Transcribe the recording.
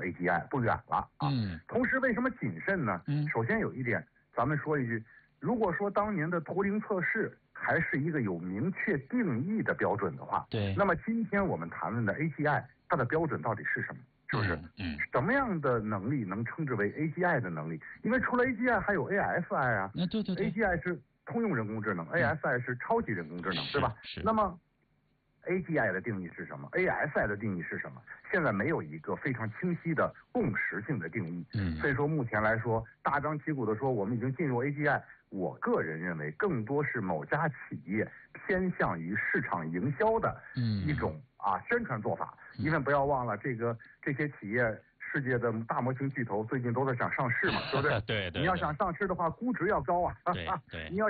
AGI 不远了啊。同时为什么谨慎呢？首先有一点，咱们说一句，如果说当年的图灵测试还是一个有明确定义的标准的话， 对， 那么今天我们谈论的 AGI 它的标准到底是什么？是不是？什么样的能力能称之为 AGI 的能力？因为除了 AGI 还有 ASI 啊。 对 AGI 是通用人工智能，ASI 是超级人工智能，对吧？ 是。 那么 AGI 的定义是什么 ？ASI 的定义是什么？现在没有一个非常清晰的共识性的定义。所以说目前来说，大张旗鼓的说我们已经进入 AGI， 我个人认为更多是某家企业偏向于市场营销的一种宣传做法。因为不要忘了，这些企业世界的大模型巨头最近都在想上市嘛，对不对？ 对。 你要想上市的话，估值要高啊。 对。 你要